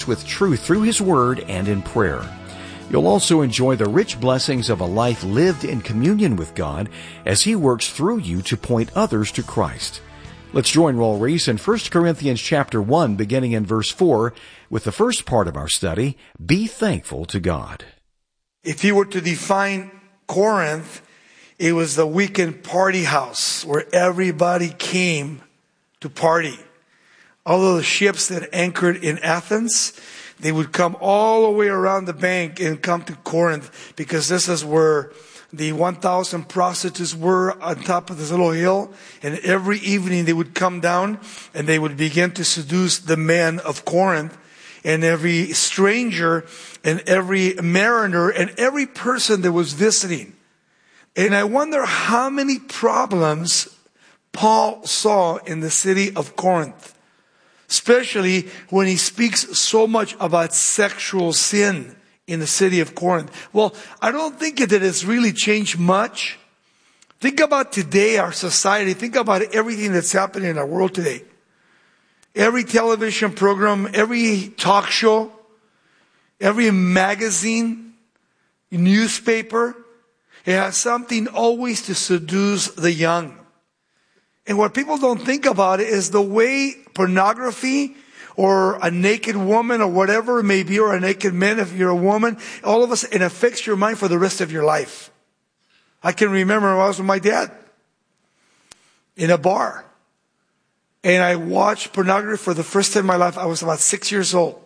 with truth through His Word and in prayer. You'll also enjoy the rich blessings of a life lived in communion with God as He works through you to point others to Christ. Let's join Raul Ries in 1 Corinthians chapter 1, beginning in verse 4, with the first part of our study, Be Thankful to God. If you were to define Corinth, it was the weekend party house where everybody came to party. All of the ships that anchored in Athens, they would come all the way around the bank and come to Corinth because this is where the 1,000 prostitutes were on top of this little hill. And every evening they would come down and they would begin to seduce the men of Corinth. And every stranger and every mariner and every person that was visiting. And I wonder how many problems Paul saw in the city of Corinth. Especially when he speaks so much about sexual sin in the city of Corinth. Well, I don't think that it's really changed much. Think about today, our society. Think about everything that's happening in our world today. Every television program, every talk show, every magazine, newspaper, it has something always to seduce the young. And what people don't think about it is the way pornography or a naked woman or whatever it may be, or a naked man if you're a woman, all of us, it affects your mind for the rest of your life. I can remember when I was with my dad in a bar. And I watched pornography for the first time in my life. I was about 6 years old.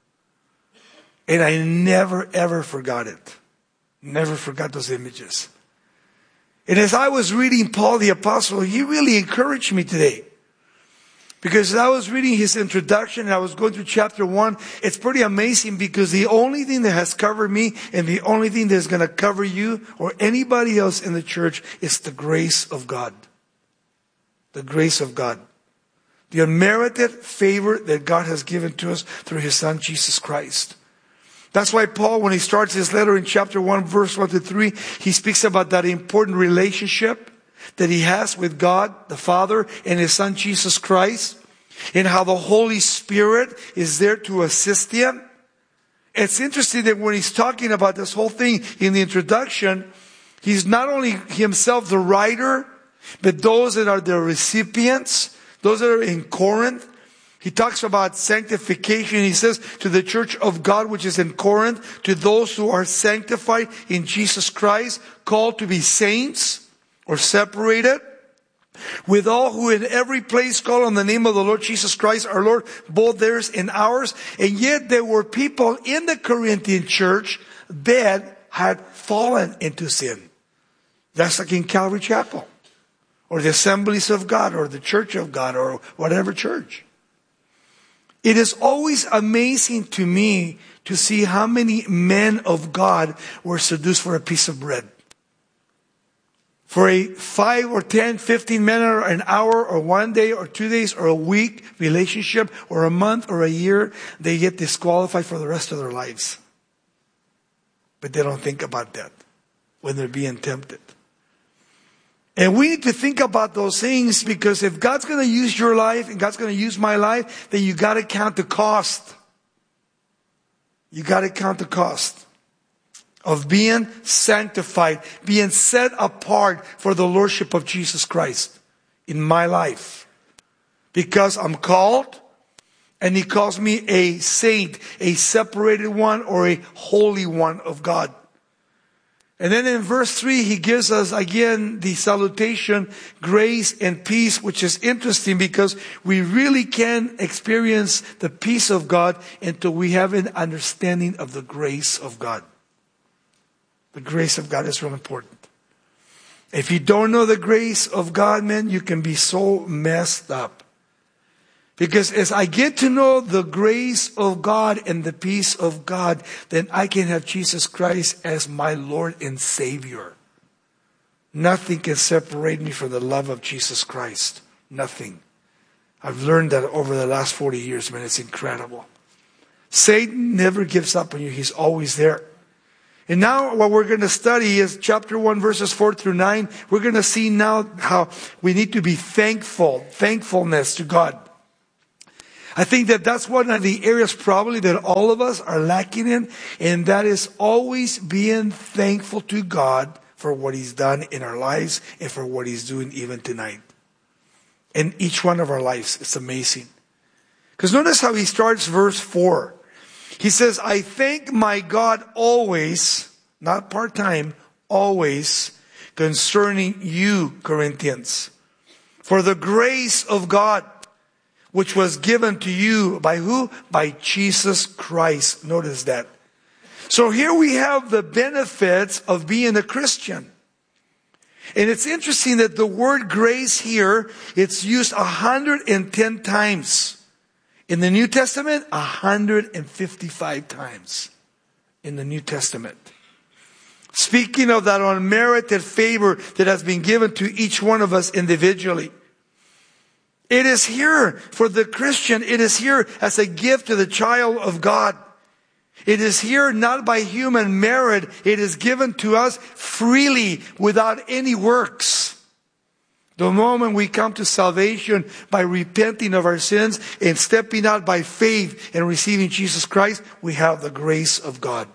And I never, ever forgot it. Never forgot those images. And as I was reading Paul the Apostle, he really encouraged me today. Because as I was reading his introduction and I was going through chapter 1, it's pretty amazing because the only thing that has covered me and the only thing that's going to cover you or anybody else in the church is the grace of God. The grace of God. The unmerited favor that God has given to us through His Son, Jesus Christ. That's why Paul, when he starts his letter in chapter 1, verse 1 to 3, he speaks about that important relationship that he has with God, the Father, and His Son, Jesus Christ, and how the Holy Spirit is there to assist him. It's interesting that when he's talking about this whole thing in the introduction, he's not only himself the writer, but those that are the recipients, those that are in Corinth. He talks about sanctification. He says to the church of God which is in Corinth, to those who are sanctified in Jesus Christ, called to be saints or separated, with all who in every place call on the name of the Lord Jesus Christ, our Lord, both theirs and ours. And yet there were people in the Corinthian church that had fallen into sin. That's like in Calvary Chapel, or the Assemblies of God, or the Church of God, or whatever church. It is always amazing to me to see how many men of God were seduced for a piece of bread. For a 5 or 10, 15 minute or an hour or 1 day or 2 days or a week relationship or a month or a year, they get disqualified for the rest of their lives. But they don't think about that when they're being tempted. And we need to think about those things, because if God's going to use your life and God's going to use my life, then you got to count the cost. You got to count the cost of being sanctified, being set apart for the Lordship of Jesus Christ in my life. Because I'm called, and He calls me a saint, a separated one, or a holy one of God. And then in verse 3, he gives us again the salutation, grace and peace, which is interesting because we really can't experience the peace of God until we have an understanding of the grace of God. The grace of God is real important. If you don't know the grace of God, man, you can be so messed up. Because as I get to know the grace of God and the peace of God, then I can have Jesus Christ as my Lord and Savior. Nothing can separate me from the love of Jesus Christ. Nothing. I've learned that over the last 40 years, man. It's incredible. Satan never gives up on you. He's always there. And now what we're going to study is chapter 1, verses 4 through 9. We're going to see now how we need to be thankful. Thankfulness to God. I think that that's one of the areas probably that all of us are lacking in, and that is always being thankful to God for what He's done in our lives and for what He's doing even tonight. In each one of our lives, it's amazing. Because notice how he starts verse 4. He says, I thank my God always, not part-time, always, concerning you, Corinthians, for the grace of God, which was given to you by who? By Jesus Christ. Notice that. So here we have the benefits of being a Christian. And it's interesting that the word grace here, it's used 110 times. In the New Testament, 155 times in the New Testament. Speaking of that unmerited favor that has been given to each one of us individually. It is here for the Christian. It is here as a gift to the child of God. It is here not by human merit. It is given to us freely without any works. The moment we come to salvation by repenting of our sins and stepping out by faith and receiving Jesus Christ, we have the grace of God.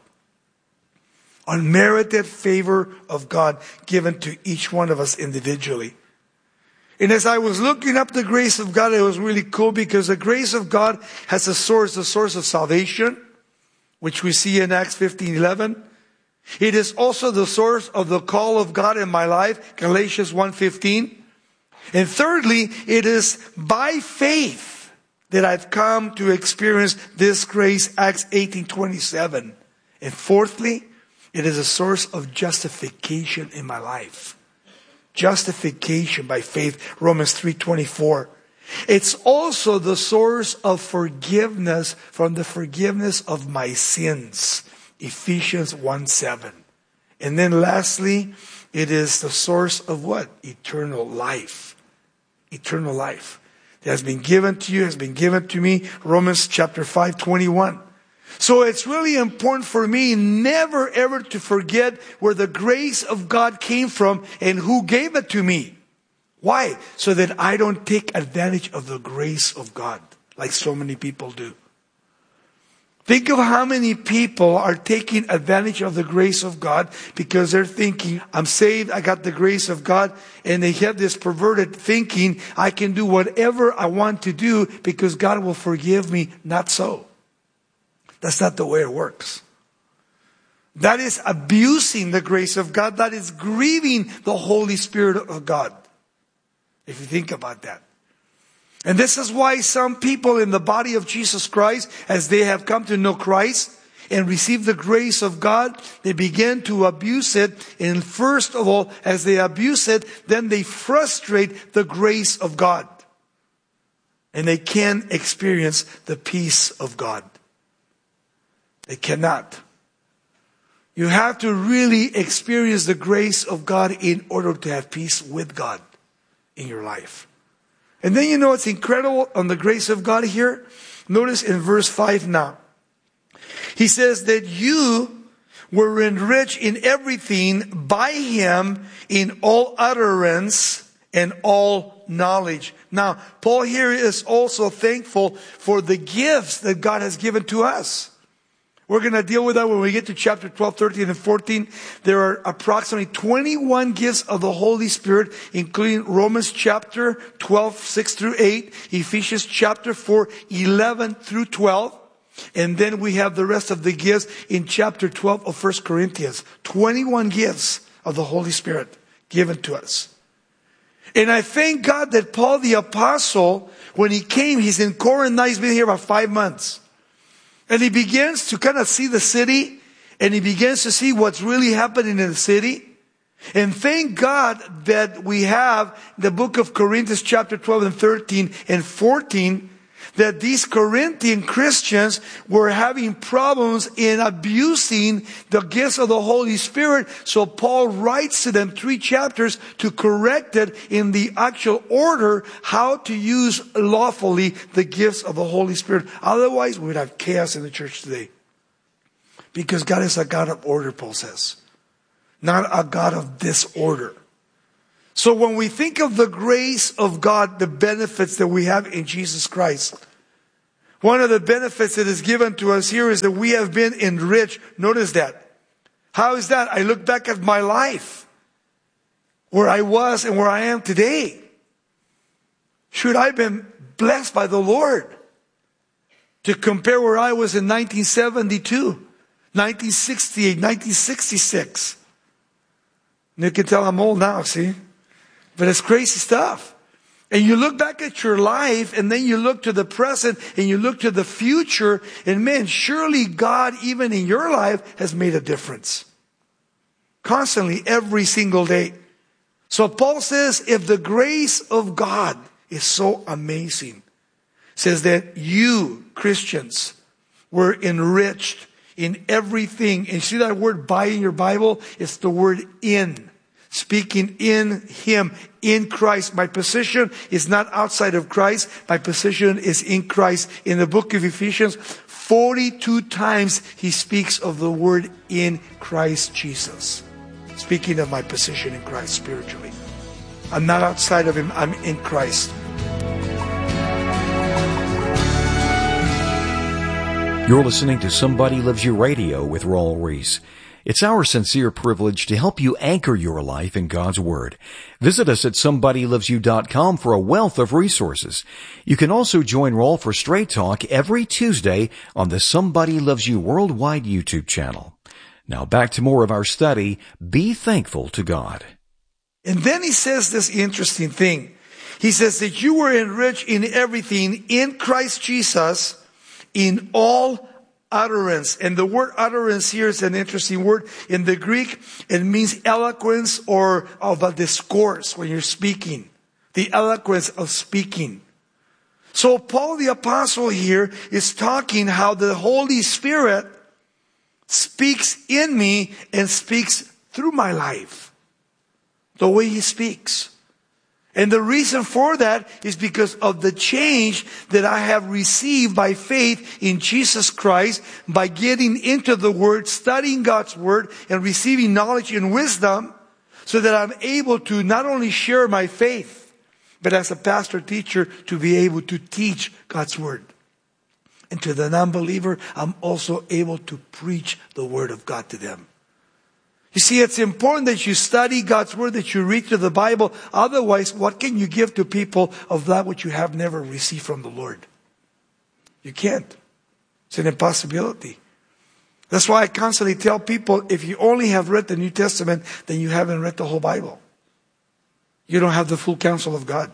Unmerited favor of God given to each one of us individually. And as I was looking up the grace of God, it was really cool because the grace of God has the source of salvation, which we see in Acts 15:11. It is also the source of the call of God in my life, Galatians 1:15. And thirdly, it is by faith that I've come to experience this grace, Acts 18:27. And fourthly, it is a source of justification in my life. Justification by faith, Romans 3:24. It's also the source of forgiveness from the forgiveness of my sins, Ephesians 1:7. And then lastly, it is the source of what? Eternal life. Eternal life. It has been given to you, has been given to me, Romans chapter 5:21. So it's really important for me never ever to forget where the grace of God came from and who gave it to me. Why? So that I don't take advantage of the grace of God like so many people do. Think of how many people are taking advantage of the grace of God because they're thinking, I'm saved, I got the grace of God, and they have this perverted thinking, I can do whatever I want to do because God will forgive me. Not so. That's not the way it works. That is abusing the grace of God. That is grieving the Holy Spirit of God. If you think about that. And this is why some people in the body of Jesus Christ, as they have come to know Christ and receive the grace of God, they begin to abuse it. And first of all, as they abuse it, then they frustrate the grace of God. And they can't experience the peace of God. They cannot. You have to really experience the grace of God in order to have peace with God in your life. And then you know what's incredible on the grace of God here? Notice in verse 5 now. He says that you were enriched in everything by Him in all utterance and all knowledge. Now, Paul here is also thankful for the gifts that God has given to us. We're going to deal with that when we get to chapter 12, 13, and 14. There are approximately 21 gifts of the Holy Spirit, including Romans chapter 12, 6 through 8, Ephesians chapter 4, 11 through 12. And then we have the rest of the gifts in chapter 12 of 1 Corinthians. 21 gifts of the Holy Spirit given to us. And I thank God that Paul the Apostle, when he came, he's in Corinth now, he's been here about 5 months. And he begins to kind of see the city, and he begins to see what's really happening in the city. And thank God that we have the book of Corinthians chapter 12 and 13 and 14, that these Corinthian Christians were having problems in abusing the gifts of the Holy Spirit. So Paul writes to them 3 chapters to correct it in the actual order how to use lawfully the gifts of the Holy Spirit. Otherwise, we would have chaos in the church today. Because God is a God of order, Paul says. Not a God of disorder. So when we think of the grace of God, the benefits that we have in Jesus Christ, One of the benefits that is given to us here is that we have been enriched. Notice that. How is that? I look back at my life, where I was and where I am today. Should I have been blessed by the Lord to compare where I was in 1972, 1968, 1966. And you can tell I'm old now, see? But it's crazy stuff. And you look back at your life, and then you look to the present, and you look to the future, and man, surely God, even in your life, has made a difference. Constantly, every single day. So Paul says, if the grace of God is so amazing, says that you, Christians, were enriched in everything. And you see that word by in your Bible? It's the word in. Speaking in Him, in Christ. My position is not outside of Christ. My position is in Christ. In the book of Ephesians, 42 times he speaks of the word in Christ Jesus. Speaking of my position in Christ spiritually. I'm not outside of Him, I'm in Christ. You're listening to Somebody Loves You Radio with Raul Ries. It's our sincere privilege to help you anchor your life in God's Word. Visit us at somebodylovesyou.com for a wealth of resources. You can also join Raul for Straight Talk every Tuesday on the Somebody Loves You Worldwide YouTube channel. Now back to more of our study, Be Thankful to God. And then he says this interesting thing. He says that you were enriched in everything in Christ Jesus, in all utterance. And the word utterance here is an interesting word. In the Greek, it means eloquence or of a discourse when you're speaking. The eloquence of speaking. So Paul the Apostle here is talking how the Holy Spirit speaks in me and speaks through my life. The way He speaks. And the reason for that is because of the change that I have received by faith in Jesus Christ, by getting into the Word, studying God's Word, and receiving knowledge and wisdom, so that I'm able to not only share my faith, but as a pastor teacher, to be able to teach God's Word. And to the non-believer, I'm also able to preach the Word of God to them. You see, it's important that you study God's Word, that you read through the Bible. Otherwise, what can you give to people of that which you have never received from the Lord? You can't. It's an impossibility. That's why I constantly tell people, if you only have read the New Testament, then you haven't read the whole Bible. You don't have the full counsel of God.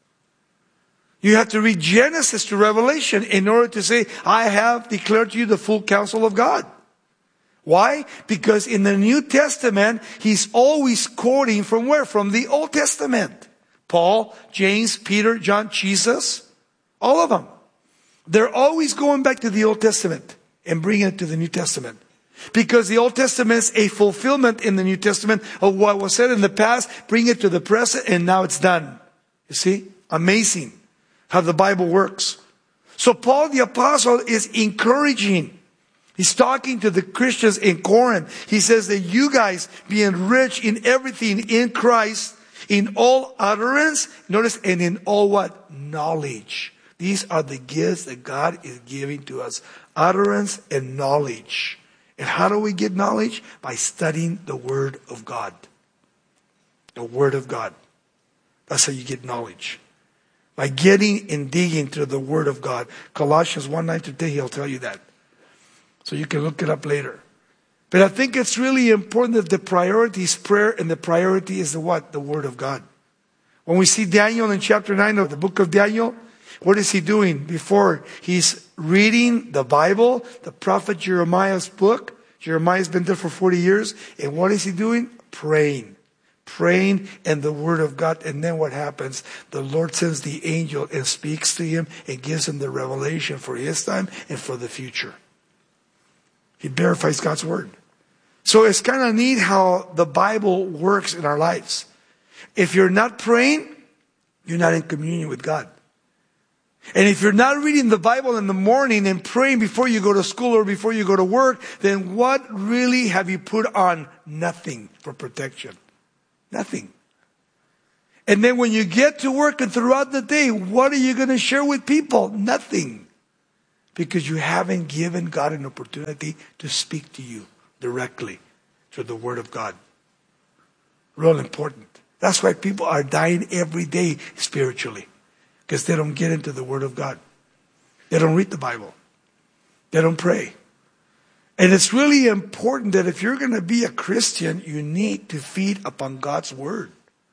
You have to read Genesis to Revelation in order to say, I have declared to you the full counsel of God. Why? Because in the New Testament, he's always quoting from where? From the Old Testament. Paul, James, Peter, John, Jesus, all of them. They're always going back to the Old Testament and bringing it to the New Testament. Because the Old Testament is a fulfillment in the New Testament of what was said in the past, bring it to the present, and now it's done. You see? Amazing how the Bible works. So Paul the Apostle is encouraging. He's talking to the Christians in Corinth. He says that you guys be enriched in everything in Christ, in all utterance, notice, and in all what? Knowledge. These are the gifts that God is giving to us. Utterance and knowledge. And how do we get knowledge? By studying the Word of God. The Word of God. That's how you get knowledge. By getting and digging through the Word of God. Colossians 1:9-10, he'll tell you that. So you can look it up later. But I think it's really important that the priority is prayer and the priority is the what? The Word of God. When we see Daniel in chapter 9 of the book of Daniel, what is he doing before? He's reading the Bible, the prophet Jeremiah's book. Jeremiah's been there for 40 years. And what is he doing? Praying. Praying and the Word of God. And then what happens? The Lord sends the angel and speaks to him and gives him the revelation for his time and for the future. He verifies God's Word. So it's kind of neat how the Bible works in our lives. If you're not praying, you're not in communion with God. And if you're not reading the Bible in the morning and praying before you go to school or before you go to work, then what really have you put on? Nothing for protection. Nothing. And then when you get to work and throughout the day, what are you going to share with people? Nothing. Because you haven't given God an opportunity to speak to you directly through the Word of God. Real important. That's why people are dying every day spiritually. Because they don't get into the Word of God. They don't read the Bible. They don't pray. And it's really important that if you're going to be a Christian, you need to feed upon God's Word.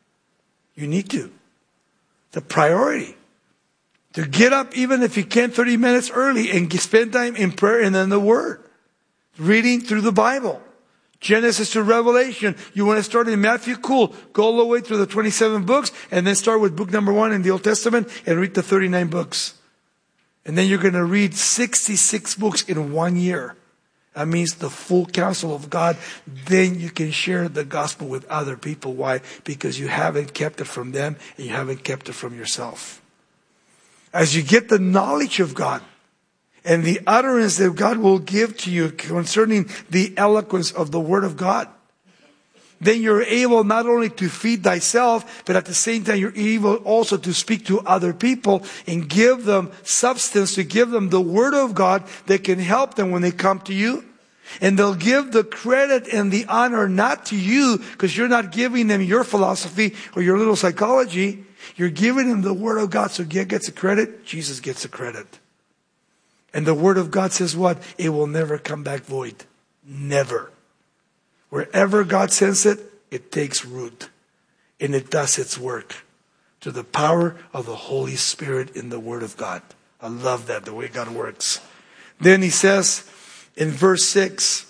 You need to. The priority. To get up, even if you can, 30 minutes early and spend time in prayer and then the Word. Reading through the Bible. Genesis to Revelation. You want to start in Matthew? Cool. Go all the way through the 27 books and then start with book number 1 in the Old Testament and read the 39 books. And then you're going to read 66 books in 1 year. That means the full counsel of God. Then you can share the gospel with other people. Why? Because you haven't kept it from them and you haven't kept it from yourself. As you get the knowledge of God and the utterance that God will give to you concerning the eloquence of the Word of God, then you're able not only to feed thyself, but at the same time you're able also to speak to other people and give them substance, to give them the Word of God that can help them when they come to you. And they'll give the credit and the honor not to you because you're not giving them your philosophy or your little psychology. You're giving them the Word of God. So God gets the credit, Jesus gets the credit. And the Word of God says what? It will never come back void. Never. Wherever God sends it, it takes root. And it does its work. To the power of the Holy Spirit in the Word of God. I love that, the way God works. Then he says in verse 6,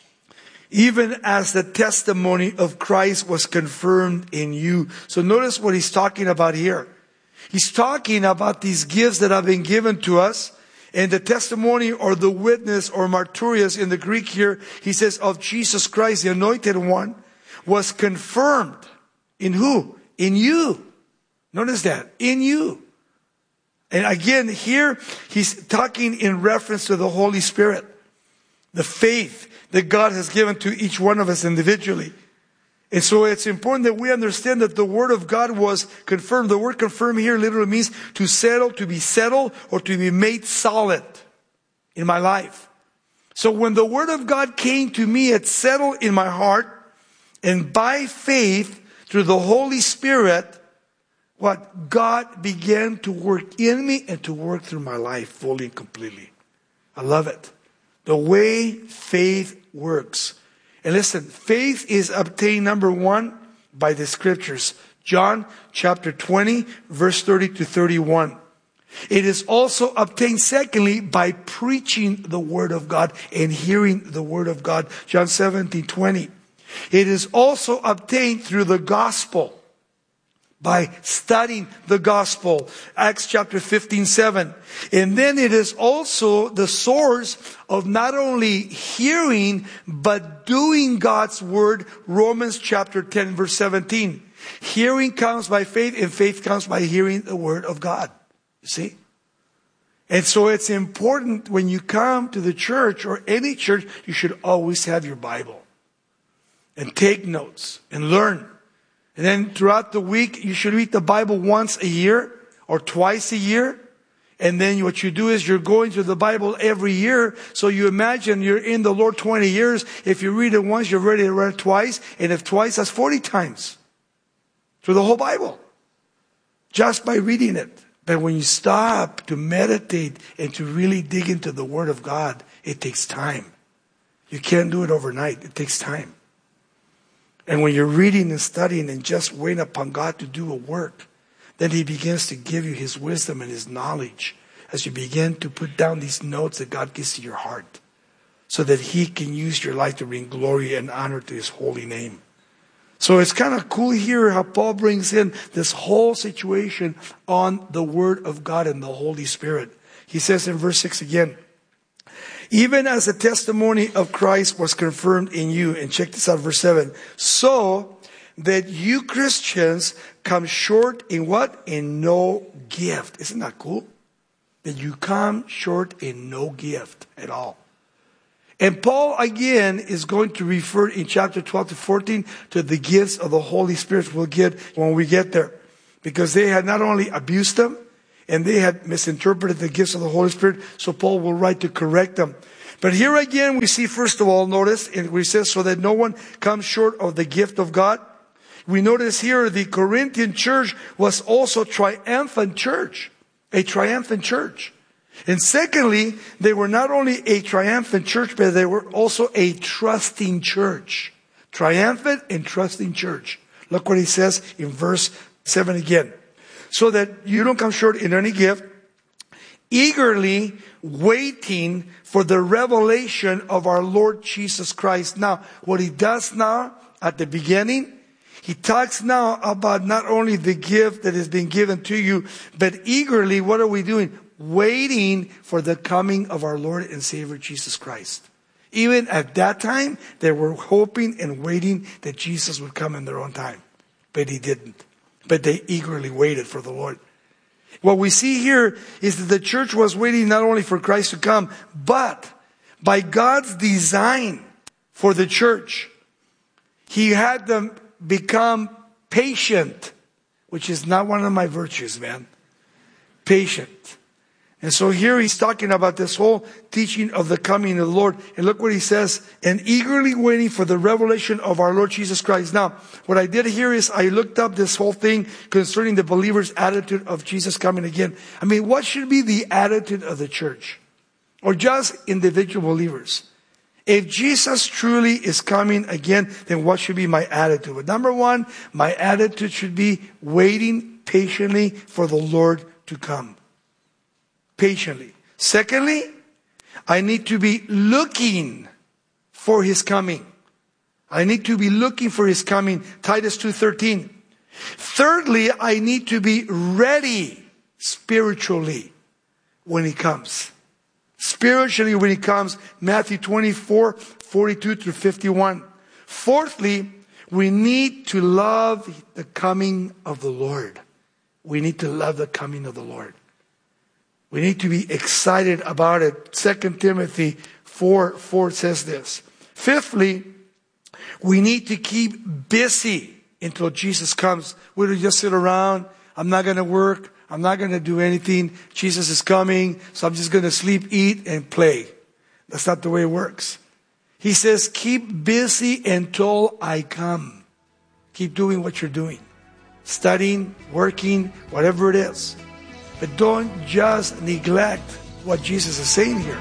even as the testimony of Christ was confirmed in you. So notice what he's talking about here. He's talking about these gifts that have been given to us. And the testimony or the witness or martyrios in the Greek here, he says of Jesus Christ, the anointed one, was confirmed. In who? In you. Notice that. In you. And again, here he's talking in reference to the Holy Spirit. The faith that God has given to each one of us individually. And so it's important that we understand that the Word of God was confirmed. The word confirm here literally means to settle, to be settled, or to be made solid in my life. So when the Word of God came to me, it settled in my heart. And by faith, through the Holy Spirit, what God began to work in me and to work through my life fully and completely. I love it. The way faith works. And listen, faith is obtained, number 1, by the Scriptures. John chapter 20, verse 30 to 31. It is also obtained, secondly, by preaching the Word of God and hearing the Word of God. John 17:20. It is also obtained through the gospel. By studying the gospel. Acts chapter 15:7. And then it is also the source of not only hearing, but doing God's word. Romans chapter 10 verse 17. Hearing comes by faith, and faith comes by hearing the word of God. You see? And so it's important when you come to the church or any church, you should always have your Bible. And take notes and learn. And then throughout the week, you should read the Bible once a year or twice a year. And then what you do is you're going through the Bible every year. So you imagine you're in the Lord 20 years. If you read it once, you're ready to read it twice. And if twice, that's 40 times. Through the whole Bible. Just by reading it. But when you stop to meditate and to really dig into the Word of God, it takes time. You can't do it overnight. It takes time. And when you're reading and studying and just waiting upon God to do a work, then He begins to give you His wisdom and His knowledge as you begin to put down these notes that God gives to your heart so that He can use your life to bring glory and honor to His holy name. So it's kind of cool here how Paul brings in this whole situation on the Word of God and the Holy Spirit. He says in verse 6 again, even as the testimony of Christ was confirmed in you. And check this out, verse 7. So that you Christians come short in what? In no gift. Isn't that cool? That you come short in no gift at all. And Paul again is going to refer in chapter 12 to 14 to the gifts of the Holy Spirit we'll get when we get there. Because they had not only abused them, and they had misinterpreted the gifts of the Holy Spirit, so Paul will write to correct them. But here again we see, first of all, notice, where he says, so that no one comes short of the gift of God. We notice here the Corinthian church was also a triumphant church. And secondly, they were not only a triumphant church, but they were also a trusting church. Triumphant and trusting church. Look what he says in verse 7 again. So that you don't come short in any gift, eagerly waiting for the revelation of our Lord Jesus Christ. Now, what he does now at the beginning, he talks now about not only the gift that is being given to you, but eagerly, what are we doing? Waiting for the coming of our Lord and Savior Jesus Christ. Even at that time, they were hoping and waiting that Jesus would come in their own time. But he didn't. But they eagerly waited for the Lord. What we see here is that the church was waiting not only for Christ to come, but by God's design for the church, he had them become patient, which is not one of my virtues, man. Patient. And so here he's talking about this whole teaching of the coming of the Lord. And look what he says, and eagerly waiting for the revelation of our Lord Jesus Christ. Now, what I did here is I looked up this whole thing concerning the believer's attitude of Jesus coming again. I mean, what should be the attitude of the church? Or just individual believers? If Jesus truly is coming again, then what should be my attitude? But number one, my attitude should be waiting patiently for the Lord to come. Patiently. Secondly, I need to be looking for his coming. I need to be looking for his coming. Titus 2:13. Thirdly, I need to be ready spiritually when he comes. Spiritually when he comes. Matthew 24:42-51. Fourthly, we need to love the coming of the Lord. We need to love the coming of the Lord. We need to be excited about it. 2 Timothy 4:4 says this. Fifthly, we need to keep busy until Jesus comes. We don't just sit around. I'm not going to work. I'm not going to do anything. Jesus is coming, so I'm just going to sleep, eat, and play. That's not the way it works. He says, keep busy until I come. Keep doing what you're doing. Studying, working, whatever it is. But don't just neglect what Jesus is saying here.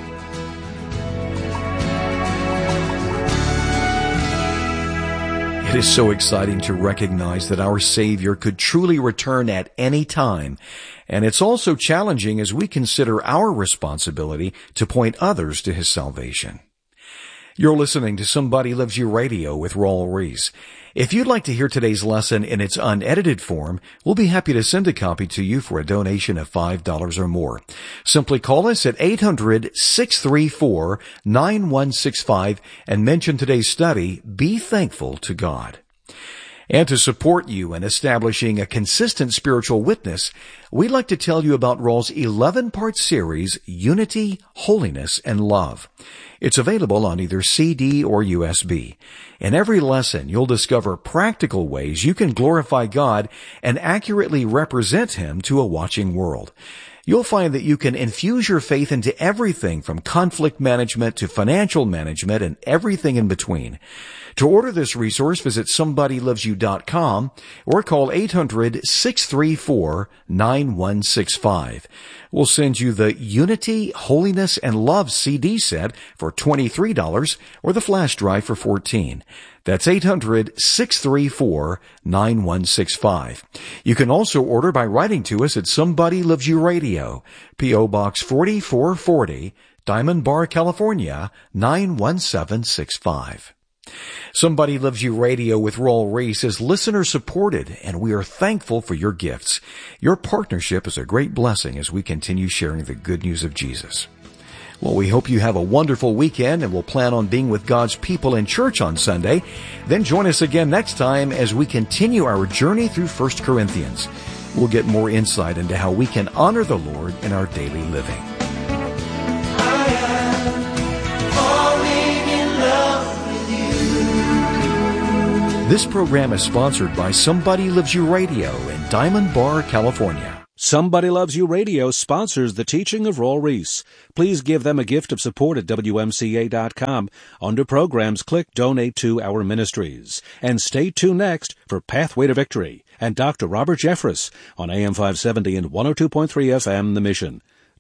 It is so exciting to recognize that our Savior could truly return at any time. And it's also challenging as we consider our responsibility to point others to his salvation. You're listening to Somebody Loves You Radio with Raul Ries. If you'd like to hear today's lesson in its unedited form, we'll be happy to send a copy to you for a donation of $5 or more. Simply call us at 800-634-9165 and mention today's study, Be Thankful to God. And to support you in establishing a consistent spiritual witness, we'd like to tell you about Raul's 11-part series, Unity, Holiness, and Love. It's available on either CD or USB. In every lesson, you'll discover practical ways you can glorify God and accurately represent him to a watching world. You'll find that you can infuse your faith into everything from conflict management to financial management and everything in between. To order this resource, visit somebodylovesyou.com or call 800-634-9165. We'll send you the Unity, Holiness, and Love CD set for $23 or the flash drive for $14. That's 800-634-9165. You can also order by writing to us at Somebody Loves You Radio, P.O. Box 4440, Diamond Bar, California, 91765. Somebody Loves You Radio with Raul Ries is listener supported, and we are thankful for your gifts. Your partnership is a great blessing as we continue sharing the good news of Jesus. Well, we hope you have a wonderful weekend, and we'll plan on being with God's people in church on Sunday. Then join us again next time as we continue our journey through 1 Corinthians. We'll get more insight into how we can honor the Lord in our daily living. This program is sponsored by Somebody Loves You Radio in Diamond Bar, California. Somebody Loves You Radio sponsors the teaching of Raul Ries. Please give them a gift of support at WMCA.com. Under programs, click Donate to Our Ministries. And stay tuned next for Pathway to Victory and Dr. Robert Jeffress on AM 570 and 102.3 FM, The Mission.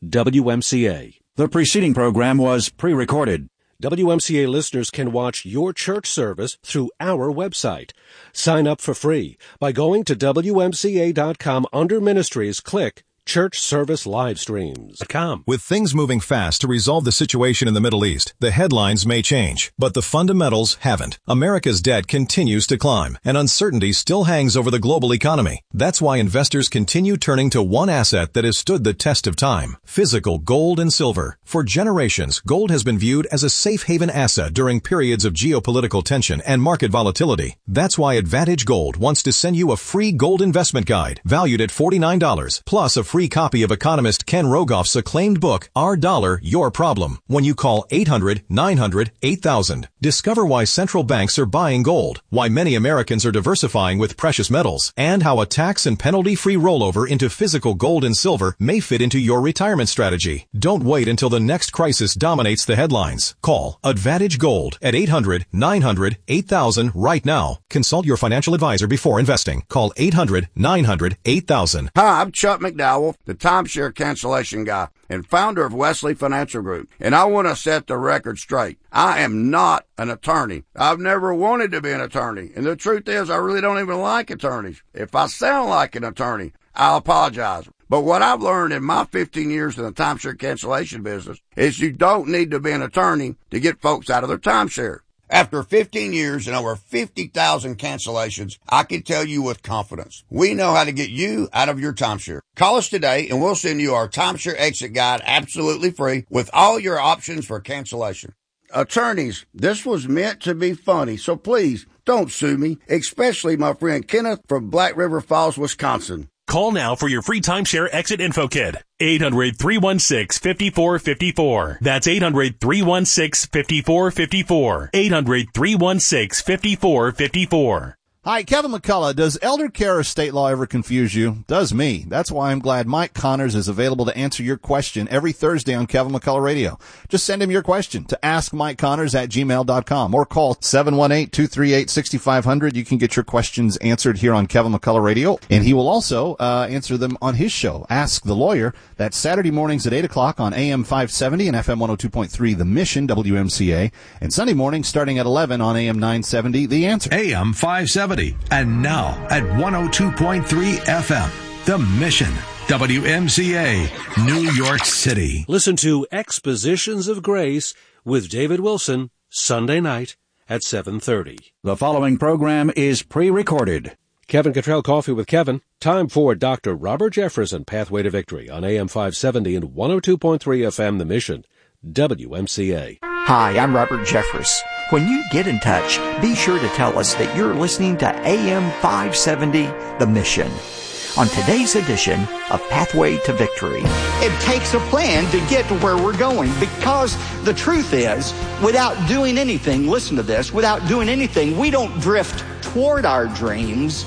WMCA. The preceding program was pre-recorded. WMCA listeners can watch your church service through our website. Sign up for free by going to WMCA.com. Under Ministries, click Church Service Live Streams. With things moving fast to resolve the situation in the Middle East, the headlines may change, but the fundamentals haven't. America's debt continues to climb, and uncertainty still hangs over the global economy. That's why investors continue turning to one asset that has stood the test of time: physical gold and silver. For generations, gold has been viewed as a safe haven asset during periods of geopolitical tension and market volatility. That's why Advantage Gold wants to send you a free gold investment guide valued at $49, plus a free copy of economist Ken Rogoff's acclaimed book, Our Dollar, Your Problem, when you call 800-900-8000. Discover why central banks are buying gold, why many Americans are diversifying with precious metals, and how a tax and penalty-free rollover into physical gold and silver may fit into your retirement strategy. Don't wait until the next crisis dominates the headlines. Call Advantage Gold at 800-900-8000 right now. Consult your financial advisor before investing. Call 800-900-8000. Hi, I'm Chuck McDowell, the timeshare cancellation guy and founder of Wesley Financial Group. And I want to set the record straight. I am not an attorney. I've never wanted to be an attorney. And the truth is, I really don't even like attorneys. If I sound like an attorney, I'll apologize. But what I've learned in my 15 years in the timeshare cancellation business is you don't need to be an attorney to get folks out of their timeshare. After 15 years and over 50,000 cancellations, I can tell you with confidence, we know how to get you out of your timeshare. Call us today and we'll send you our timeshare exit guide absolutely free with all your options for cancellation. Attorneys, this was meant to be funny, so please don't sue me, especially my friend Kenneth from Black River Falls, Wisconsin. Call now for your free timeshare exit info kit. 800-316-5454. That's 800-316-5454. 800-316-5454. Hi, Kevin McCullough. Does elder care or state law ever confuse you? Does me. That's why I'm glad Mike Connors is available to answer your question every Thursday on Kevin McCullough Radio. Just send him your question to askmikeconnors@gmail.com or call 718-238-6500. You can get your questions answered here on Kevin McCullough Radio, and he will also answer them on his show, Ask the Lawyer. That's Saturday mornings at 8 o'clock on AM 570 and FM 102.3, The Mission, WMCA, and Sunday mornings starting at 11 on AM 970, The Answer. AM 570. And now at 102.3 FM, The Mission, WMCA, New York City. Listen to Expositions of Grace with David Wilson, Sunday night at 7:30. The following program is pre-recorded. Kevin Cottrell Coffee with Kevin. Time for Dr. Robert Jeffress and Pathway to Victory on AM 570 and 102.3 FM, The Mission, WMCA. Hi, I'm Robert Jeffress. When you get in touch, be sure to tell us that you're listening to AM 570, The Mission. On today's edition of Pathway to Victory. It takes a plan to get to where we're going, because the truth is, without doing anything, listen to this, without doing anything, we don't drift toward our dreams.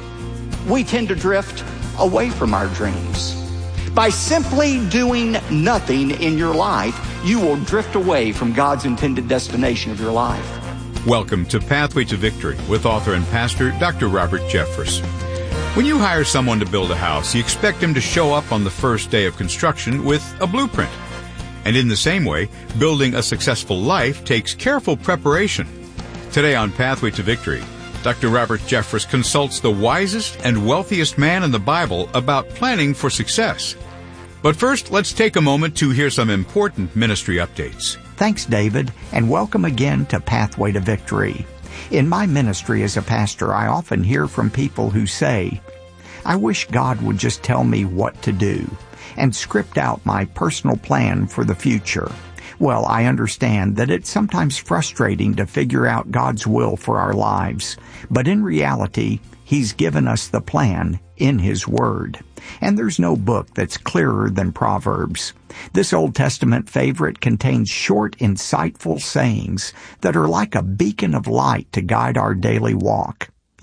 We tend to drift away from our dreams. By simply doing nothing in your life, you will drift away from God's intended destination of your life. Welcome to Pathway to Victory with author and pastor Dr. Robert Jeffress. When you hire someone to build a house, you expect them to show up on the first day of construction with a blueprint. And in the same way, building a successful life takes careful preparation. Today on Pathway to Victory, Dr. Robert Jeffress consults the wisest and wealthiest man in the Bible about planning for success. But first, let's take a moment to hear some important ministry updates. Thanks, David, and welcome again to Pathway to Victory. In my ministry as a pastor, I often hear from people who say, I wish God would just tell me what to do and script out my personal plan for the future. Well, I understand that it's sometimes frustrating to figure out God's will for our lives, but in reality, He's given us the plan in His Word. And there's no book that's clearer than Proverbs. This Old Testament favorite contains short, insightful sayings that are like a beacon of light to guide our daily walk.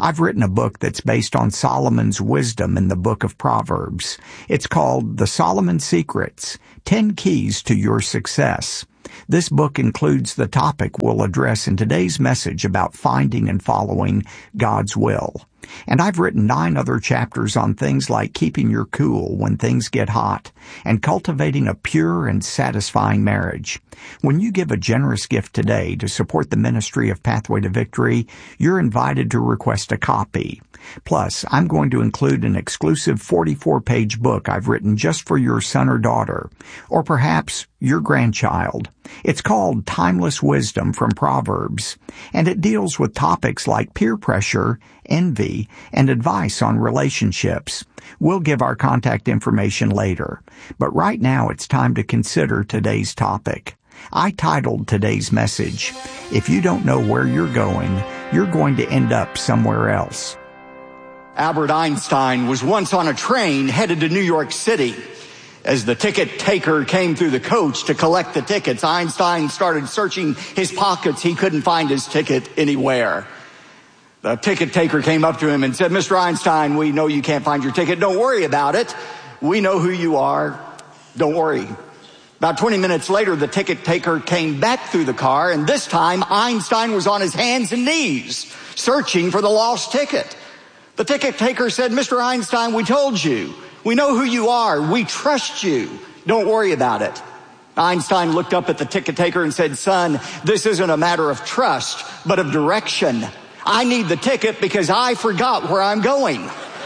I've written a book that's based on Solomon's wisdom in the book of Proverbs. It's called The Solomon Secrets, 10 Keys to Your Success. This book includes the topic we'll address in today's message about finding and following God's will. And I've written 9 other chapters on things like keeping your cool when things get hot and cultivating a pure and satisfying marriage. When you give a generous gift today to support the ministry of Pathway to Victory, you're invited to request a copy. Plus, I'm going to include an exclusive 44-page book I've written just for your son or daughter, or perhaps your grandchild. It's called Timeless Wisdom from Proverbs, and it deals with topics like peer pressure, envy, and advice on relationships. We'll give our contact information later, but right now it's time to consider today's topic. I titled today's message, If You Don't Know Where You're Going to End Up Somewhere Else. Albert Einstein was once on a train headed to New York City. As the ticket taker came through the coach to collect the tickets, Einstein started searching his pockets. He couldn't find his ticket anywhere. The ticket taker came up to him and said, "Mr. Einstein, we know you can't find your ticket. Don't worry about it. We know who you are. Don't worry." About 20 minutes later, the ticket taker came back through the car, and this time Einstein was on his hands and knees searching for the lost ticket. The ticket taker said, "Mr. Einstein, we told you. We know who you are. We trust you. Don't worry about it." Einstein looked up at the ticket taker and said, "Son, this isn't a matter of trust, but of direction. I need the ticket because I forgot where I'm going."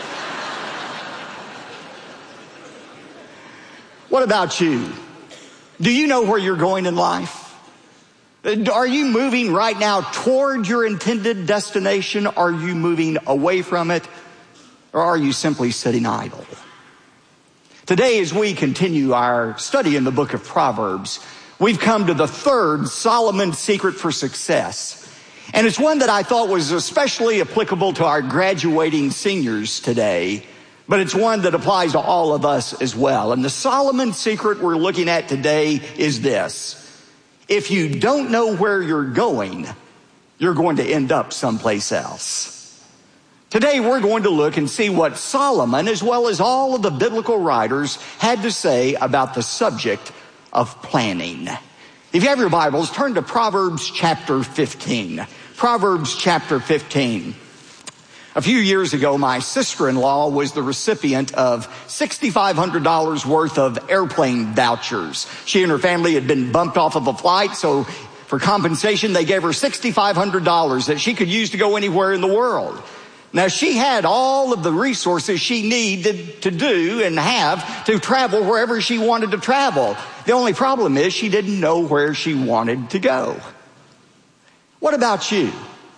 What about you? Do you know where you're going in life? Are you moving right now toward your intended destination? Are you moving away from it? Or are you simply sitting idle? Today, as we continue our study in the book of Proverbs, we've come to the third Solomon's secret for success. And it's one that I thought was especially applicable to our graduating seniors today, but it's one that applies to all of us as well. And the Solomon's secret we're looking at today is this: if you don't know where you're going to end up someplace else. Today we're going to look and see what Solomon, as well as all of the biblical writers, had to say about the subject of planning. If you have your Bibles, turn to Proverbs chapter 15. Proverbs chapter 15. A few years ago, my sister-in-law was the recipient of $6,500 worth of airplane vouchers. She and her family had been bumped off of a flight, so for compensation, they gave her $6,500 that she could use to go anywhere in the world. Now, she had all of the resources she needed to do and have to travel wherever she wanted to travel. The only problem is she didn't know where she wanted to go. What about you?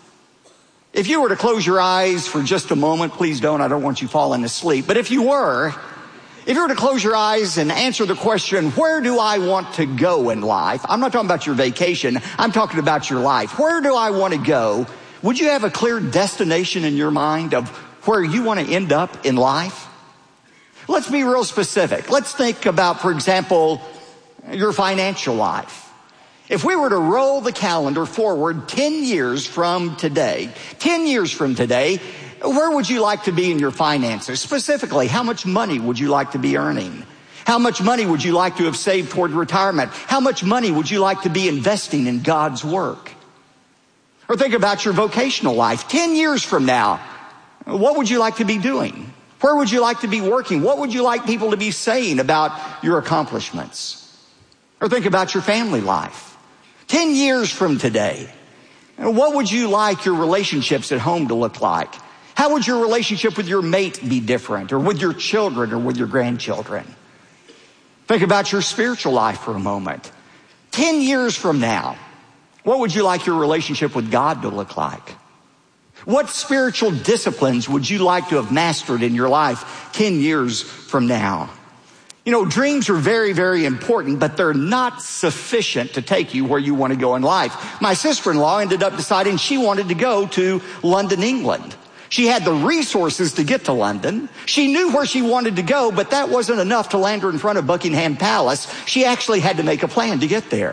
If you were to close your eyes for just a moment, please don't, I don't want you falling asleep. But if you were to close your eyes and answer the question, where do I want to go in life? I'm not talking about your vacation, I'm talking about your life. Where do I want to go? Would you have a clear destination in your mind of where you want to end up in life? Let's be real specific. Let's think about, for example, your financial life. If we were to roll the calendar forward 10 years from today, where would you like to be in your finances? Specifically, how much money would you like to be earning? How much money would you like to have saved toward retirement? How much money would you like to be investing in God's work? Or think about your vocational life. 10 years from now, what would you like to be doing? Where would you like to be working? What would you like people to be saying about your accomplishments? Or think about your family life. 10 years from today, what would you like your relationships at home to look like? How would your relationship with your mate be different, or with your children, or with your grandchildren? Think about your spiritual life for a moment. 10 years from now, what would you like your relationship with God to look like? What spiritual disciplines would you like to have mastered in your life 10 years from now? You know, dreams are very, very important, but they're not sufficient to take you where you want to go in life. My sister-in-law ended up deciding she wanted to go to London, England. She had the resources to get to London. She knew where she wanted to go, but that wasn't enough to land her in front of Buckingham Palace. She actually had to make a plan to get there.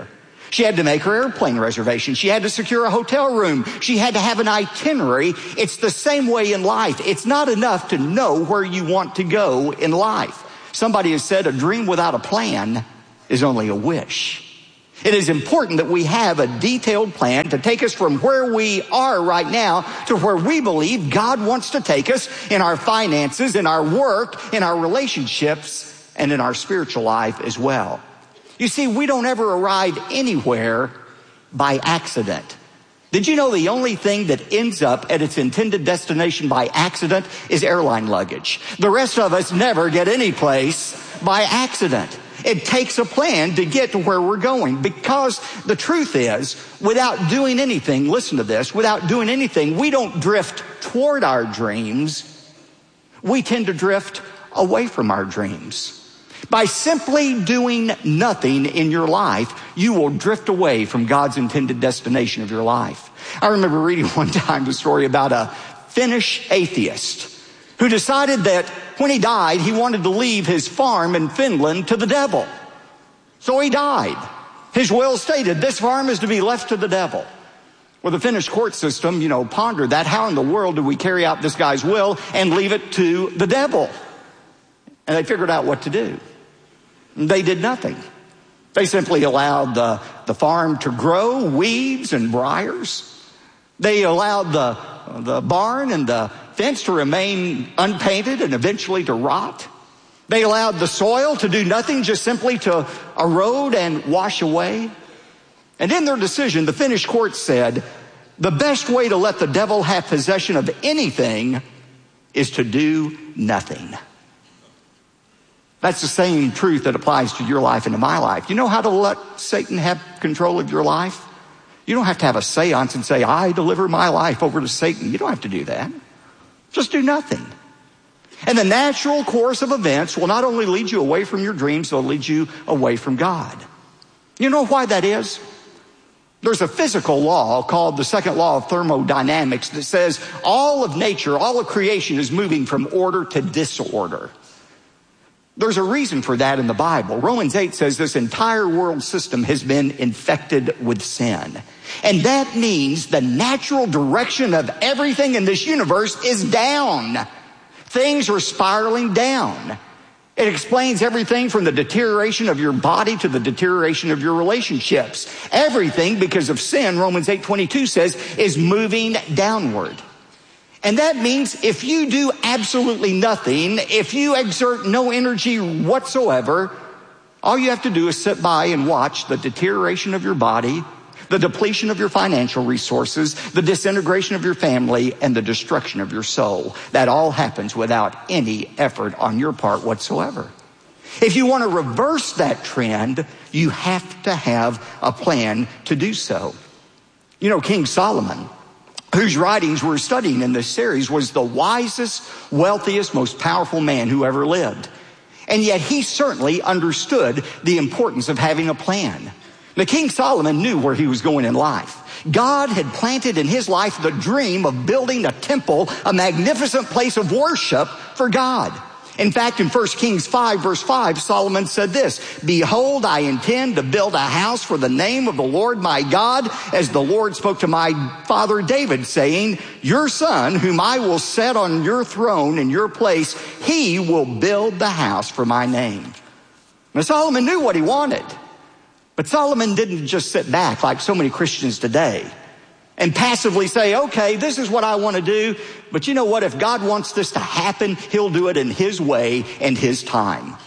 She had to make her airplane reservation. She had to secure a hotel room. She had to have an itinerary. It's the same way in life. It's not enough to know where you want to go in life. Somebody has said a dream without a plan is only a wish. It is important that we have a detailed plan to take us from where we are right now to where we believe God wants to take us in our finances, in our work, in our relationships, and in our spiritual life as well. You see, we don't ever arrive anywhere by accident. Did you know the only thing that ends up at its intended destination by accident is airline luggage? The rest of us never get any place by accident. It takes a plan to get to where we're going, because the truth is, without doing anything, listen to this, without doing anything, we don't drift toward our dreams. We tend to drift away from our dreams. By simply doing nothing in your life, you will drift away from God's intended destination of your life. I remember reading one time the story about a Finnish atheist who decided that when he died, he wanted to leave his farm in Finland to the devil. So he died. His will stated, this farm is to be left to the devil. Well, the Finnish court system, pondered that. How in the world do we carry out this guy's will and leave it to the devil? And they figured out what to do. They did nothing. They simply allowed the farm to grow weeds and briars. They allowed the barn and the fence to remain unpainted and eventually to rot. They allowed the soil to do nothing, just simply to erode and wash away. And in their decision, the Finnish court said, the best way to let the devil have possession of anything is to do nothing. That's the same truth that applies to your life and to my life. You know how to let Satan have control of your life? You don't have to have a seance and say, I deliver my life over to Satan. You don't have to do that. Just do nothing. And the natural course of events will not only lead you away from your dreams, they'll lead you away from God. You know why that is? There's a physical law called the second law of thermodynamics that says all of nature, all of creation is moving from order to disorder. There's a reason for that in the Bible. Romans 8 says this entire world system has been infected with sin. And that means the natural direction of everything in this universe is down. Things are spiraling down. It explains everything from the deterioration of your body to the deterioration of your relationships. Everything, because of sin, Romans 8:22 says, is moving downward. And that means if you do absolutely nothing, if you exert no energy whatsoever, all you have to do is sit by and watch the deterioration of your body, the depletion of your financial resources, the disintegration of your family, and the destruction of your soul. That all happens without any effort on your part whatsoever. If you want to reverse that trend, you have to have a plan to do so. You know, King Solomon, whose writings we're studying in this series, was the wisest, wealthiest, most powerful man who ever lived. And yet he certainly understood the importance of having a plan. The King Solomon knew where he was going in life. God had planted in his life the dream of building a temple, a magnificent place of worship for God. In fact, in 1 Kings 5, verse 5, Solomon said this, "Behold, I intend to build a house for the name of the Lord my God, as the Lord spoke to my father David, saying, your son, whom I will set on your throne in your place, he will build the house for my name." Now, Solomon knew what he wanted. But Solomon didn't just sit back like so many Christians today and passively say, okay, this is what I want to do. But you know what? If God wants this to happen, he'll do it in his way and his time.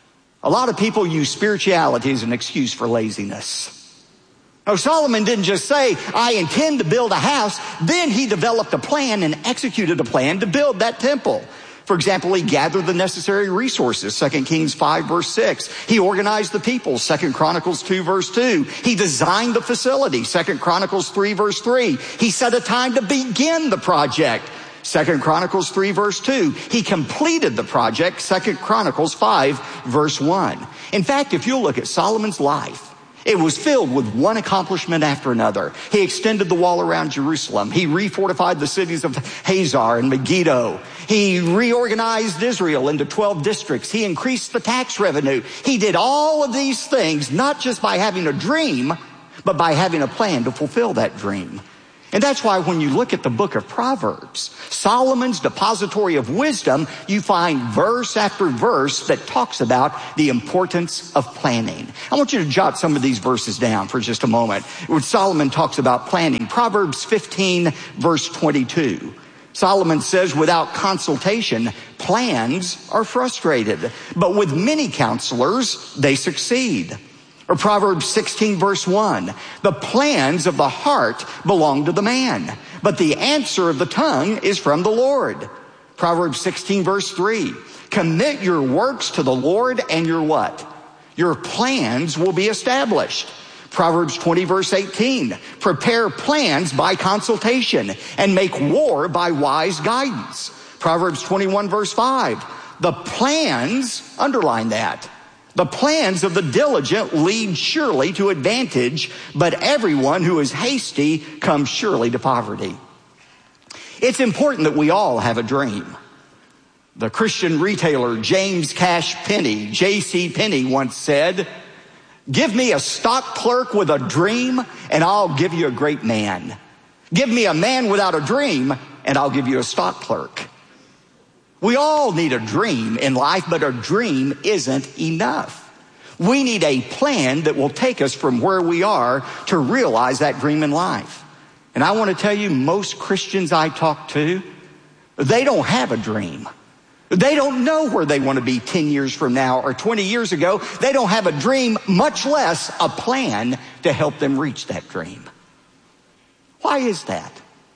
A lot of people use spirituality as an excuse for laziness. No, Solomon didn't just say, I intend to build a house. Then he developed a plan and executed a plan to build that temple. For example, he gathered the necessary resources, 2 Kings 5, verse 6. He organized the people, 2 Chronicles 2, verse 2. He designed the facility, 2 Chronicles 3, verse 3. He set a time to begin the project, 2 Chronicles 3, verse 2. He completed the project, 2 Chronicles 5, verse 1. In fact, if you look at Solomon's life, it was filled with one accomplishment after another. He extended the wall around Jerusalem. He refortified the cities of Hazor and Megiddo. He reorganized Israel into 12 districts. He increased the tax revenue. He did all of these things, not just by having a dream, but by having a plan to fulfill that dream. And that's why when you look at the book of Proverbs, Solomon's depository of wisdom, you find verse after verse that talks about the importance of planning. I want you to jot some of these verses down for just a moment. When Solomon talks about planning, Proverbs 15, verse 22. Solomon says, without consultation, plans are frustrated, but with many counselors, they succeed. Or Proverbs 16, verse 1, the plans of the heart belong to the man, but the answer of the tongue is from the Lord. Proverbs 16, verse 3, commit your works to the Lord and your what? Your plans will be established. Proverbs 20, verse 18, prepare plans by consultation and make war by wise guidance. Proverbs 21, verse 5, the plans, underline that, the plans of the diligent lead surely to advantage, but everyone who is hasty comes surely to poverty. It's important that we all have a dream. The Christian retailer James Cash Penney, J.C. Penney, once said, give me a stock clerk with a dream and I'll give you a great man. Give me a man without a dream and I'll give you a stock clerk. We all need a dream in life, but a dream isn't enough. We need a plan that will take us from where we are to realize that dream in life. And I want to tell you, most Christians I talk to, they don't have a dream. They don't know where they want to be 10 years from now or 20 years ago. They don't have a dream, much less a plan to help them reach that dream. Why is that?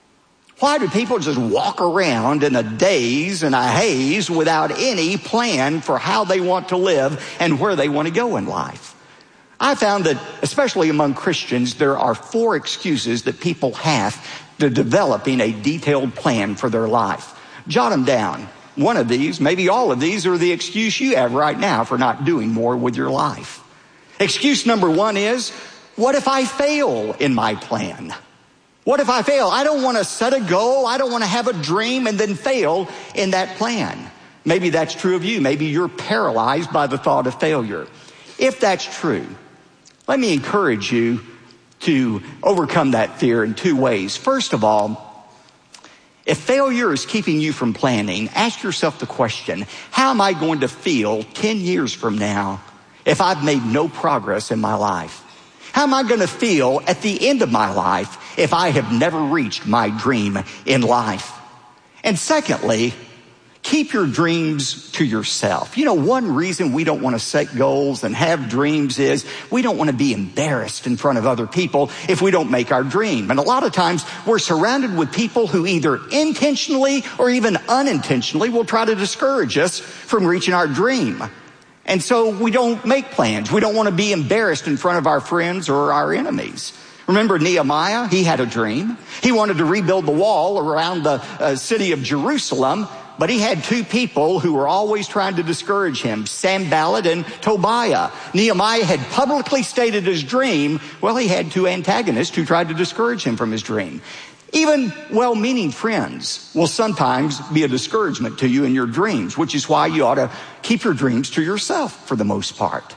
Why do people just walk around in a daze and a haze without any plan for how they want to live and where they want to go in life? I found that, especially among Christians, there are 4 excuses that people have to developing a detailed plan for their life. Jot them down. One of these, maybe all of these, are the excuse you have right now for not doing more with your life. Excuse number 1 is, what if I fail in my plan? What if I fail? I don't want to set a goal. I don't want to have a dream and then fail in that plan. Maybe that's true of you. Maybe you're paralyzed by the thought of failure. If that's true, let me encourage you to overcome that fear in 2 ways. First of all, if failure is keeping you from planning, ask yourself the question, how am I going to feel 10 years from now if I've made no progress in my life? How am I going to feel at the end of my life if I have never reached my dream in life? And secondly, keep your dreams to yourself. You know, one reason we don't want to set goals and have dreams is we don't want to be embarrassed in front of other people if we don't make our dream. And a lot of times we're surrounded with people who either intentionally or even unintentionally will try to discourage us from reaching our dream. And so we don't make plans. We don't want to be embarrassed in front of our friends or our enemies. Remember Nehemiah? He had a dream. He wanted to rebuild the wall around the city of Jerusalem, but he had 2 people who were always trying to discourage him, Sanballat and Tobiah. Nehemiah had publicly stated his dream. Well, he had 2 antagonists who tried to discourage him from his dream. Even well-meaning friends will sometimes be a discouragement to you in your dreams, which is why you ought to keep your dreams to yourself for the most part.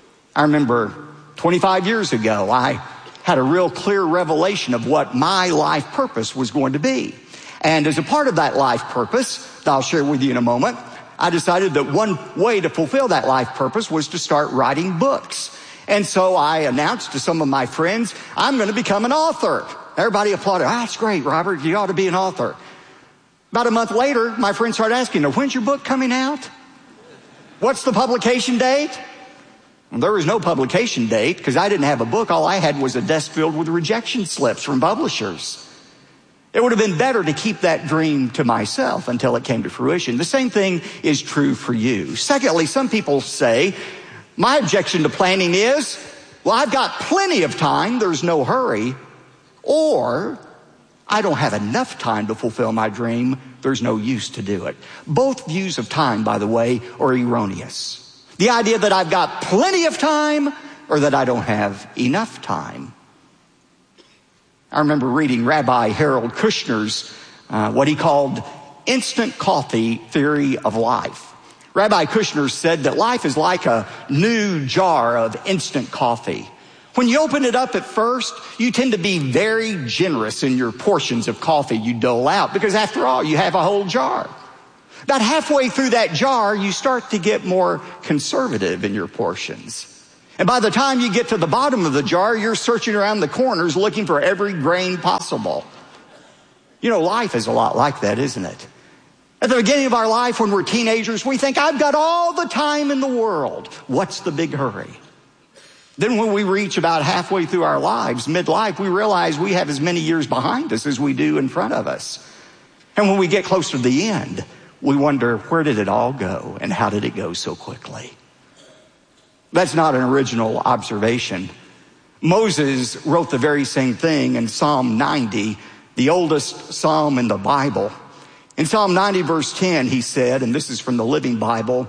I remember 25 years ago, I had a real clear revelation of what my life purpose was going to be. And as a part of that life purpose, that I'll share with you in a moment, I decided that one way to fulfill that life purpose was to start writing books. And so I announced to some of my friends, I'm going to become an author. Everybody applauded. That's great, Robert. You ought to be an author. About a month later, my friends started asking, when's your book coming out? What's the publication date? Well, there was no publication date because I didn't have a book. All I had was a desk filled with rejection slips from publishers. It would have been better to keep that dream to myself until it came to fruition. The same thing is true for you. Secondly, some people say, my objection to planning is, well, I've got plenty of time. There's no hurry. Or, I don't have enough time to fulfill my dream. There's no use to do it. Both views of time, by the way, are erroneous. The idea that I've got plenty of time or that I don't have enough time. I remember reading Rabbi Harold Kushner's, what he called instant coffee theory of life. Rabbi Kushner said that life is like a new jar of instant coffee. When you open it up at first, you tend to be very generous in your portions of coffee you dole out, because after all, you have a whole jar. About halfway through that jar, you start to get more conservative in your portions. And by the time you get to the bottom of the jar, you're searching around the corners looking for every grain possible. You know, life is a lot like that, isn't it? At the beginning of our life, when we're teenagers, we think, I've got all the time in the world. What's the big hurry? Then when we reach about halfway through our lives, midlife, we realize we have as many years behind us as we do in front of us. And when we get close to the end, we wonder, where did it all go and how did it go so quickly? That's not an original observation. Moses wrote the very same thing in Psalm 90, the oldest psalm in the Bible. In Psalm 90 verse 10, he said, and this is from the Living Bible,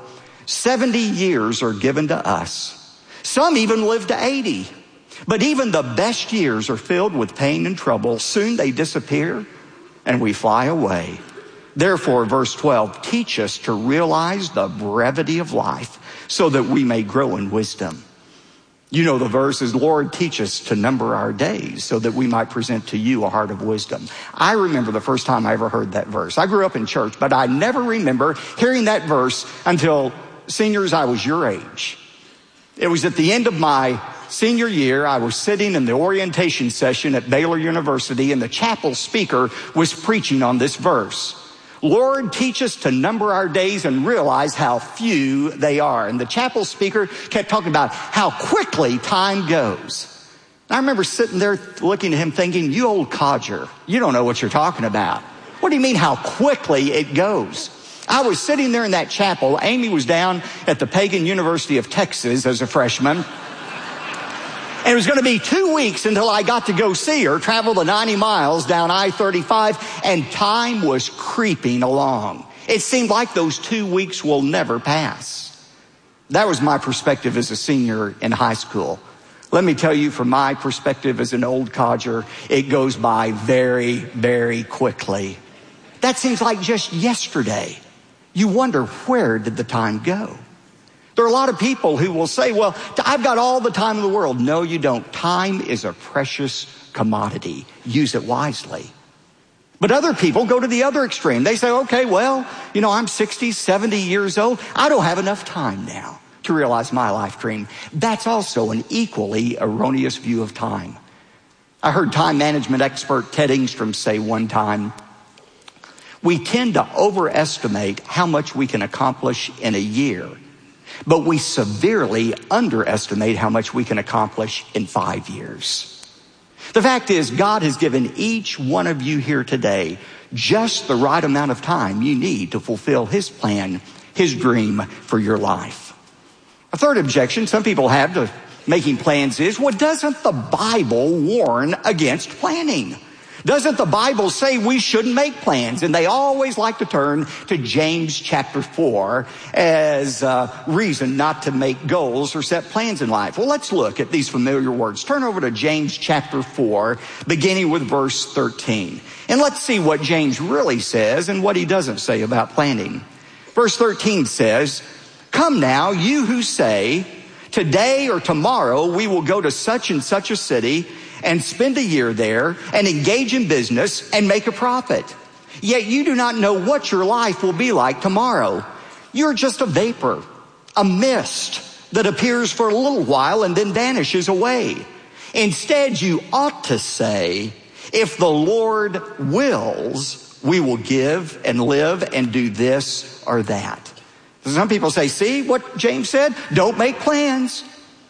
70 years are given to us. Some even live to 80. But even the best years are filled with pain and trouble. Soon they disappear and we fly away. Therefore, verse 12, teach us to realize the brevity of life so that we may grow in wisdom. You know the verse is, Lord, teach us to number our days so that we might present to you a heart of wisdom. I remember the first time I ever heard that verse. I grew up in church, but I never remember hearing that verse until, seniors, I was your age. It was at the end of my senior year. I was sitting in the orientation session at Baylor University, and the chapel speaker was preaching on this verse. Lord, teach us to number our days and realize how few they are. And the chapel speaker kept talking about how quickly time goes. I remember sitting there looking at him thinking, you old codger, you don't know what you're talking about. What do you mean how quickly it goes? I was sitting there in that chapel. Amy was down at the Pagan University of Texas as a freshman. And it was going to be 2 weeks until I got to go see her, travel the 90 miles down I-35, and time was creeping along. It seemed like those 2 weeks will never pass. That was my perspective as a senior in high school. Let me tell you, from my perspective as an old codger, it goes by very, very quickly. That seems like just yesterday. You wonder, where did the time go? There are a lot of people who will say, well, I've got all the time in the world. No, you don't. Time is a precious commodity. Use it wisely. But other people go to the other extreme. They say, okay, well, I'm 60, 70 years old. I don't have enough time now to realize my life dream. That's also an equally erroneous view of time. I heard time management expert Ted Engstrom say one time, we tend to overestimate how much we can accomplish in a year, but we severely underestimate how much we can accomplish in 5 years. The fact is, God has given each one of you here today just the right amount of time you need to fulfill His plan, His dream for your life. A third objection some people have to making plans is, well, doesn't the Bible warn against planning? Doesn't the Bible say we shouldn't make plans? And they always like to turn to James chapter 4 as a reason not to make goals or set plans in life. Well, let's look at these familiar words. Turn over to James chapter 4, beginning with verse 13. And let's see what James really says and what he doesn't say about planning. Verse 13 says, come now, you who say, today or tomorrow we will go to such and such a city and spend a year there and engage in business and make a profit. Yet you do not know what your life will be like tomorrow. You're just a vapor, a mist that appears for a little while and then vanishes away. Instead, you ought to say, if the Lord wills, we will give and live and do this or that. Some people say, see what James said? Don't make plans.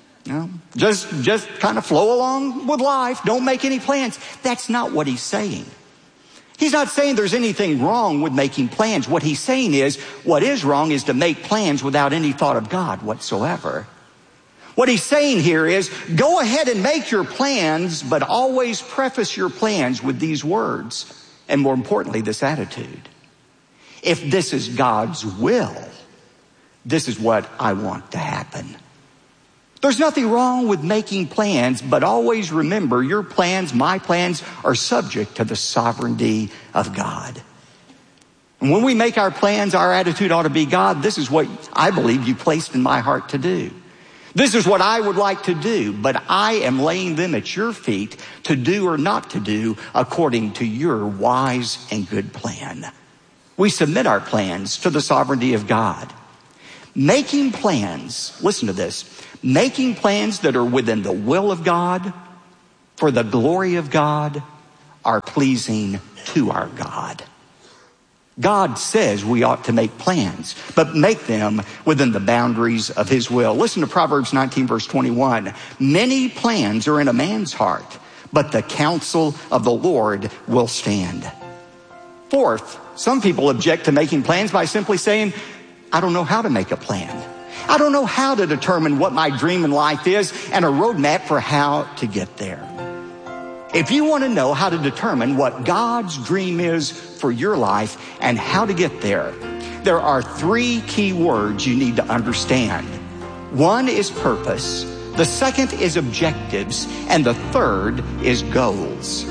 Just kind of flow along with life. Don't make any plans. That's not what he's saying. He's not saying there's anything wrong with making plans. What he's saying is, what is wrong is to make plans without any thought of God whatsoever. What he's saying here is, go ahead and make your plans, but always preface your plans with these words, and more importantly, this attitude. If this is God's will, this is what I want to happen. There's nothing wrong with making plans, but always remember your plans, my plans, are subject to the sovereignty of God. And when we make our plans, our attitude ought to be, God, this is what I believe you placed in my heart to do. This is what I would like to do, but I am laying them at your feet to do or not to do according to your wise and good plan. We submit our plans to the sovereignty of God. Making plans, listen to this, making plans that are within the will of God, for the glory of God, are pleasing to our God. God says we ought to make plans, but make them within the boundaries of his will. Listen to Proverbs 19, verse 21. Many plans are in a man's heart, but the counsel of the Lord will stand. Fourth, some people object to making plans by simply saying, I don't know how to make a plan. I don't know how to determine what my dream in life is and a roadmap for how to get there. If you want to know how to determine what God's dream is for your life and how to get there, there are three key words you need to understand. One is purpose, the second is objectives, and the third is goals.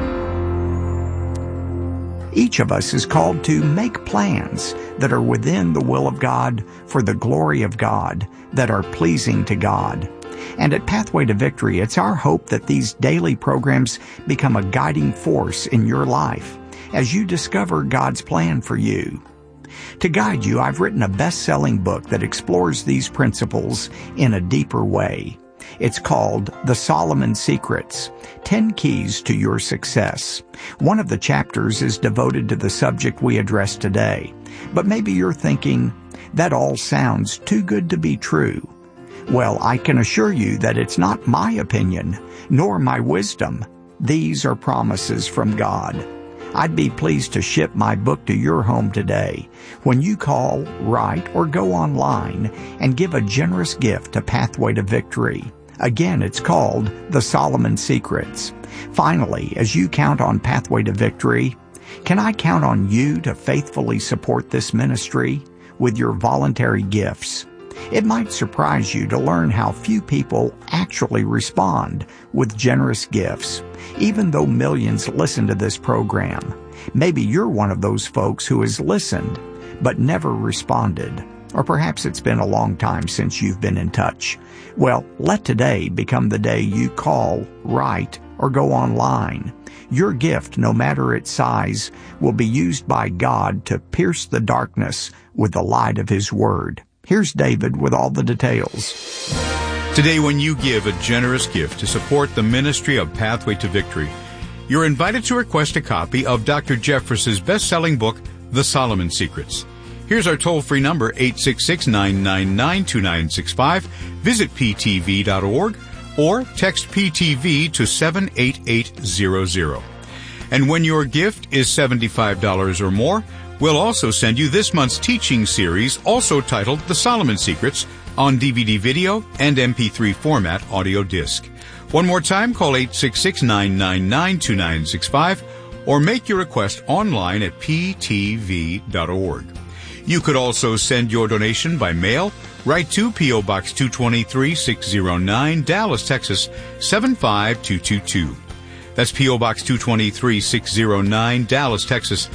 Each of us is called to make plans that are within the will of God for the glory of God, that are pleasing to God. And at Pathway to Victory, it's our hope that these daily programs become a guiding force in your life as you discover God's plan for you. To guide you, I've written a best-selling book that explores these principles in a deeper way. It's called The Solomon Secrets, 10 Keys to Your Success. One of the chapters is devoted to the subject we address today. But maybe you're thinking, that all sounds too good to be true. Well, I can assure you that it's not my opinion, nor my wisdom. These are promises from God. I'd be pleased to ship my book to your home today when you call, write, or go online and give a generous gift to Pathway to Victory. Again, it's called The Solomon Secrets. Finally, as you count on Pathway to Victory, can I count on you to faithfully support this ministry with your voluntary gifts? It might surprise you to learn how few people actually respond with generous gifts, even though millions listen to this program. Maybe you're one of those folks who has listened but never responded. Or perhaps it's been a long time since you've been in touch. Well, let today become the day you call, write, or go online. Your gift, no matter its size, will be used by God to pierce the darkness with the light of His Word. Here's David with all the details. Today, when you give a generous gift to support the ministry of Pathway to Victory, you're invited to request a copy of Dr. Jeffress's best-selling book, The Solomon Secrets. Here's our toll-free number, 866-999-2965. Visit ptv.org or text PTV to 78800. And when your gift is $75 or more, we'll also send you this month's teaching series, also titled The Solomon Secrets, on DVD video and MP3 format audio disc. One more time, call 866-999-2965 or make your request online at ptv.org. You could also send your donation by mail. Write to P.O. Box 223, 609, Dallas, Texas, 75222. That's P.O. Box 223, 609, Dallas, Texas,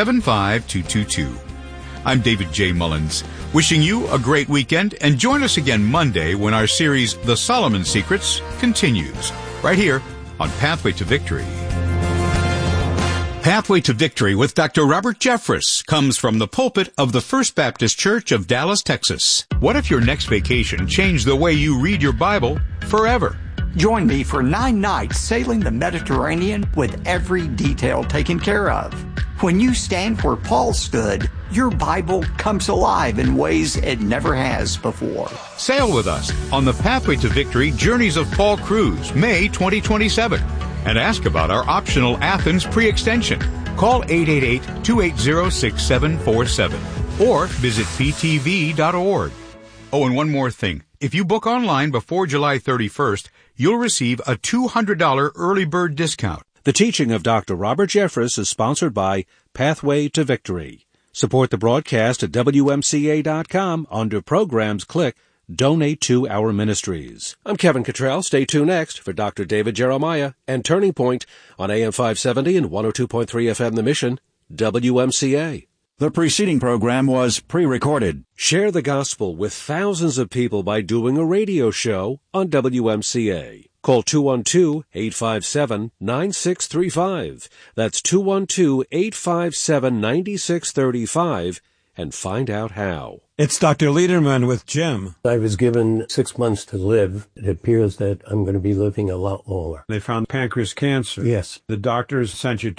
75222. I'm David J. Mullins, wishing you a great weekend, and join us again Monday when our series, The Solomon Secrets, continues, right here on Pathway to Victory. Pathway to Victory with Dr. Robert Jeffress comes from the pulpit of the First Baptist Church of Dallas, Texas. What if your next vacation changed the way you read your Bible forever? Join me for 9 nights sailing the Mediterranean with every detail taken care of. When you stand where Paul stood, your Bible comes alive in ways it never has before. Sail with us on the Pathway to Victory Journeys of Paul cruise, May 2027. And ask about our optional Athens pre-extension. Call 888-280-6747 or visit ptv.org. Oh, and one more thing. If you book online before July 31st, you'll receive a $200 early bird discount. The teaching of Dr. Robert Jeffress is sponsored by Pathway to Victory. Support the broadcast at WMCA.com. Under Programs, click Donate to Our Ministries. I'm Kevin Cottrell. Stay tuned next for Dr. David Jeremiah and Turning Point on AM 570 and 102.3 FM The Mission, WMCA. The preceding program was pre-recorded. Share the gospel with thousands of people by doing a radio show on WMCA. Call 212-857-9635. That's 212-857-9635 and find out how. It's Dr. Lederman with Jim. I was given 6 months to live. It appears that I'm going to be living a lot longer. They found pancreas cancer. Yes. The doctors sent you